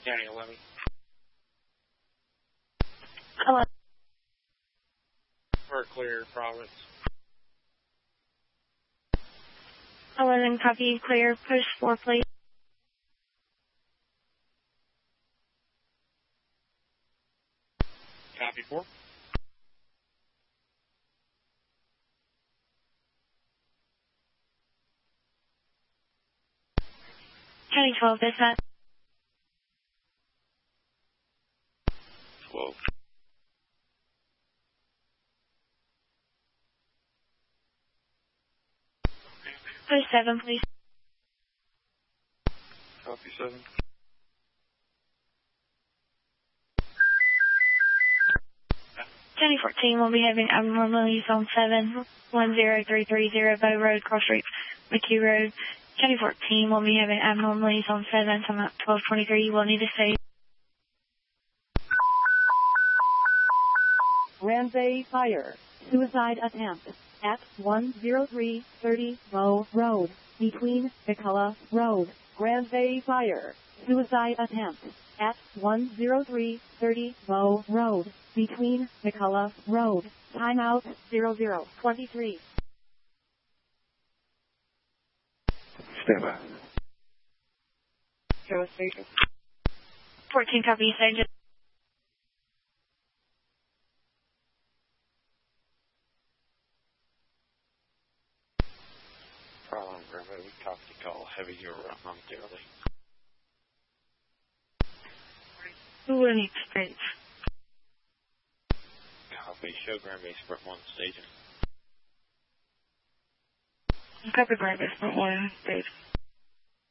County 11. Hello. We're clear, Providence. 11, copy, clear. Push 4, please. Copy 4. County 12, dispatch. 12. Push 7, please. Copy 7. County 14 will be having abnormal use on 7-10330 Bow Road, Cross Street, McHugh Road. County 14 will be having abnormal use on 7, time out 1223. You will need to stay. Granby Fire. Suicide attempt at 10330 Bow Road, between McCullough Road. Granby Fire. Suicide attempt at 10330 Bow Road, between McCullough Road. Timeout 0023. Stand by. Gas station. 14, copy, stage. Problem, Granby. We copy the call. Heavy, you're momentarily. Who will need stage? Copy. Show Granby Sprint 1 station. Copy, Granby, Sprint 1, stage.